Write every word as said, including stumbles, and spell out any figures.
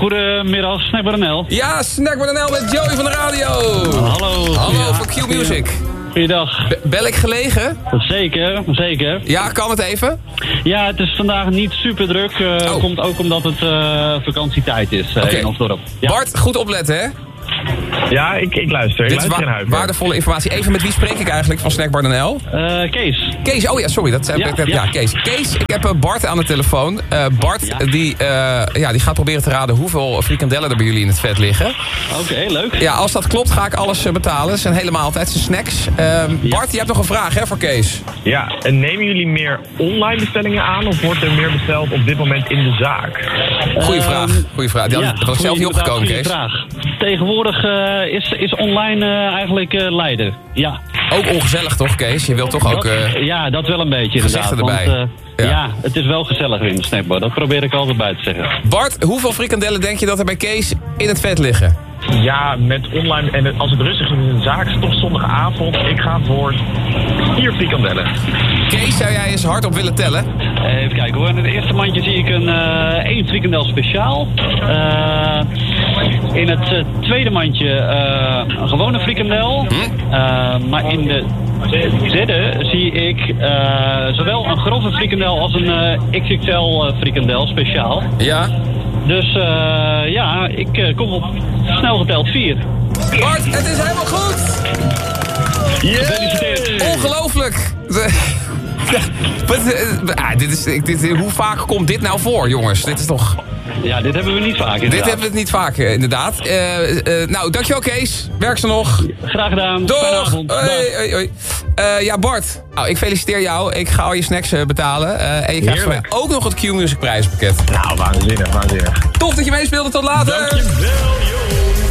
Goedemiddag, Snackbar N L. Ja, Snackbar N L met Joey van de radio. Hallo. Hallo, van Q Music. Goeiedag. Be- bel ik gelegen? Zeker, zeker. Ja, kan het even? Ja, het is vandaag niet super druk. Uh, oh. Komt ook omdat het uh, vakantietijd is uh, okay. in ons dorp. Ja. Bart, goed opletten, hè? Ja, ik, ik luister. Ik Dit is luister wa- in huis. waardevolle informatie. Even met wie spreek ik eigenlijk van Snackbar N L? Uh, Kees. Kees, oh ja, sorry. Dat zei ja, ik, ja, ja. Kees. Kees, ik heb uh, Bart aan de telefoon. Uh, Bart, ja. Die, uh, ja, die gaat proberen te raden hoeveel frikandellen er bij jullie in het vet liggen. Oké, okay, leuk. Ja, als dat klopt ga ik alles uh, betalen. Het zijn helemaal altijd zijn snacks. Uh, ja. Bart, je hebt nog een vraag, hè, voor Kees? Ja, en nemen jullie meer online bestellingen aan of wordt er meer besteld op dit moment in de zaak? Goeie uh, vraag. Goeie vraag. Die ja, had, was zelf niet opgekomen, Kees. Vraag. Tegenwoordig uh, is, is online uh, eigenlijk uh, leider. Ja. Ook ongezellig toch, Kees? Je wilt toch ook... Uh, dat, ja, dat wel een beetje gezichten inderdaad. erbij. Want, uh, ja. ja, het is wel gezelliger in de snackbar. Dat probeer ik altijd bij te zeggen. Bart, hoeveel frikandellen denk je dat er bij Kees in het vet liggen? Ja, met online en als het rustig is in de zaak, is het toch zondagavond. Ik ga voor vier frikandellen. Kees, zou jij eens hardop willen tellen? Even kijken hoor. In het eerste mandje zie ik een uh, één frikandel speciaal. Uh, in het uh, tweede mandje uh, een gewone frikandel. Hm? Uh, maar in de derde zie ik uh, zowel een grove frikandel als een uh, X X L uh, frikandel speciaal. Ja. Dus uh, ja, ik uh, kom op snel geteld vier. Bart, het is helemaal goed! Yeah. Gefeliciteerd. Ongelooflijk! ah, dit is, dit, hoe vaak komt dit nou voor, jongens? Dit is toch... Ja, dit hebben we niet vaak, inderdaad. Dit hebben we niet vaak, inderdaad. Uh, uh, nou, dankjewel, Kees. Werk ze nog. Graag gedaan. Doeg! Fijne avond. Hoi, hoi, hoi. Uh, ja, Bart. Nou, ik feliciteer jou. Ik ga al je snacks uh, betalen. Uh, en je krijgt van mij ook nog het Q Music prijzenpakket. Nou, waanzinnig, waanzinnig. Tof dat je meespeelde. Tot later. Dankjewel.